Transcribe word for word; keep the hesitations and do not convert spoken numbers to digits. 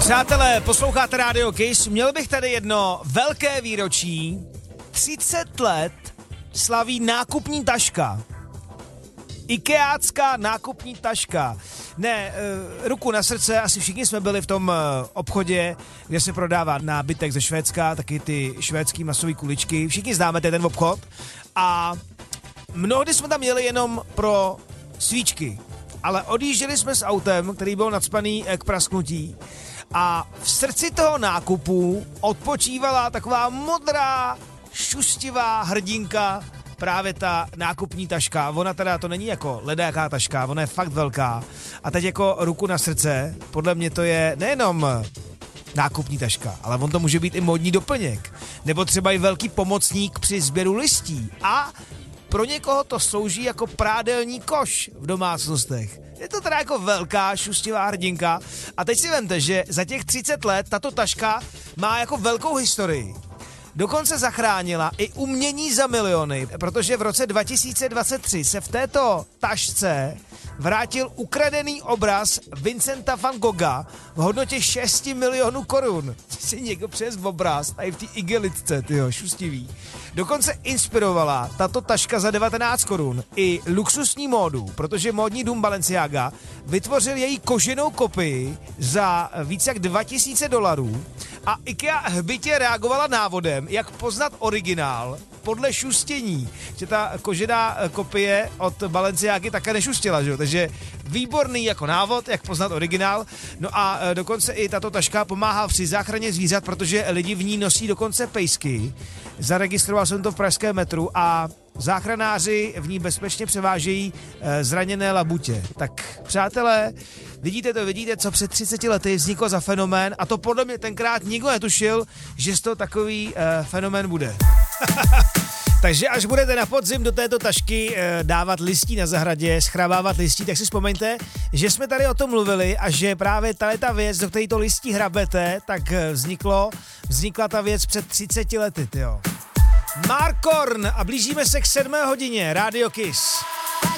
Přátelé, posloucháte Radio Kiss, měl bych tady jedno velké výročí. třicet let slaví nákupní taška. Ikeácká nákupní taška. Ne, ruku na srdce, asi všichni jsme byli v tom obchodě, kde se prodává nábytek ze Švédska, taky ty švédský masové kuličky. Všichni známe ten obchod. A mnohdy jsme tam jeli jenom pro svíčky. Ale odjížděli jsme s autem, který byl nacpaný k prasknutí. A v srdci toho nákupu odpočívala taková modrá, šustivá hrdinka, právě ta nákupní taška. Ona teda to není jako ledajaká taška, ona je fakt velká. A teď jako ruku na srdce, podle mě to je nejenom nákupní taška, ale on to může být i módní doplněk. Nebo třeba i velký pomocník při sběru listí. A pro někoho to slouží jako prádelní koš v domácnostech. Je to teda jako velká šustivá hrdinka. A teď si vemte, že za těch třicet let tato taška má jako velkou historii. Dokonce zachránila i umění za miliony, protože v roce dva tisíce dvacet tři se v této tašce vrátil ukradený obraz Vincenta van Gogha v hodnotě šest milionů korun. Si někdo přes obraz tady v té igelitce, tyjo, šustivý. Dokonce inspirovala tato taška za devatenáct korun i luxusní módu, protože módní dům Balenciaga vytvořil její koženou kopii za víc jak dva tisíce dolarů a IKEA hbitě reagovala návodem, jak poznat originál podle šustění, že ta kožená kopie od Balenciagy také nešustila, že jo? Takže výborný jako návod, jak poznat originál. No a dokonce i tato taška pomáhá při záchraně zvířat, protože lidi v ní nosí dokonce pejsky. Zaregistroval jsem to v pražském metru a záchranáři v ní bezpečně převážejí zraněné labutě. Tak přátelé, vidíte to, vidíte, co před třiceti lety vzniklo za fenomén a to podle mě tenkrát nikdo netušil, že z toho takový uh, fenomén bude. Takže až budete na podzim do této tašky e, dávat listí na zahradě, schrabávat listí, tak si vzpomeňte, že jsme tady o tom mluvili a že právě tady ta věc, do které to listí hrabete, tak vzniklo, vznikla ta věc před třiceti lety, tyjo. Mark Korn a blížíme se k sedmé hodině, Radio Kiss.